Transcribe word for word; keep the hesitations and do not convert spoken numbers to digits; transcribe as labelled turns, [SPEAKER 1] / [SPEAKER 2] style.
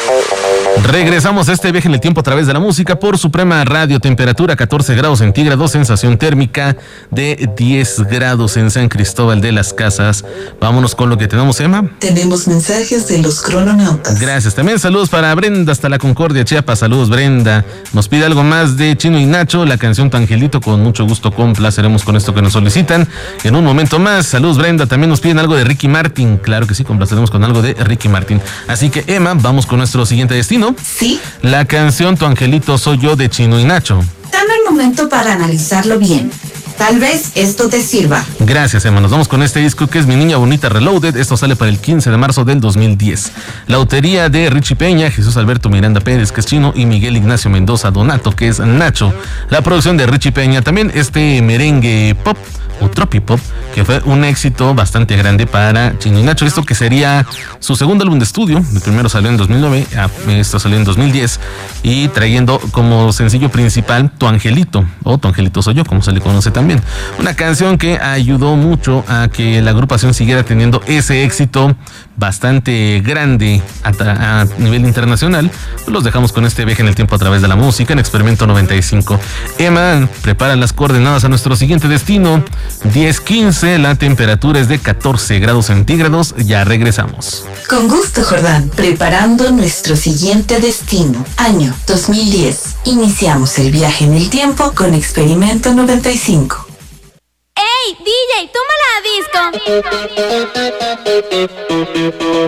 [SPEAKER 1] Regresamos a este viaje en el tiempo a través de la música por Suprema Radio. Temperatura catorce grados centígrados, sensación térmica de diez grados en San Cristóbal de las Casas. Vámonos con lo que tenemos, Emma.
[SPEAKER 2] Tenemos mensajes de los crononautas.
[SPEAKER 1] Gracias. También saludos para Brenda hasta la Concordia, Chiapas. Saludos, Brenda. Nos pide algo más de Chino y Nacho, la canción Tu Angelito. Con mucho gusto complaceremos con esto que nos solicitan. En un momento más, saludos, Brenda. También nos piden algo de Ricky Martin. Claro que sí, complaceremos con algo de Ricky Martin. Así que, Emma, vamos con nuestro siguiente destino.
[SPEAKER 2] Sí.
[SPEAKER 1] La canción Tu Angelito Soy Yo de Chino y Nacho.
[SPEAKER 2] Dame un momento para analizarlo bien. Tal vez esto te sirva.
[SPEAKER 1] Gracias, Emma. Nos vamos con este disco que es Mi Niña Bonita Reloaded. Esto sale para el quince de marzo del dos mil diez. La autoría de Richie Peña, Jesús Alberto Miranda Pérez, que es Chino, y Miguel Ignacio Mendoza Donato, que es Nacho. La producción de Richie Peña. También este merengue pop o tropipop, que fue un éxito bastante grande para Chino y Nacho. Esto que sería su segundo álbum de estudio. El primero salió en dos mil nueve, esto salió en dos mil diez, y trayendo como sencillo principal Tu Angelito, o Tu Angelito Soy Yo, como se le conoce también. Una canción que ayudó mucho a que la agrupación siguiera teniendo ese éxito bastante grande a, a nivel internacional. Los dejamos con este viaje en el tiempo a través de la música en Experimento noventa y cinco. Emma, prepara las coordenadas a nuestro siguiente destino. diez quince, la temperatura es de catorce grados centígrados. Ya regresamos.
[SPEAKER 2] Con gusto, Jordán. Preparando nuestro siguiente destino. Año dos mil diez. Iniciamos el viaje en el tiempo con Experimento noventa y cinco.
[SPEAKER 3] ¡Ey, D J, toma la disco!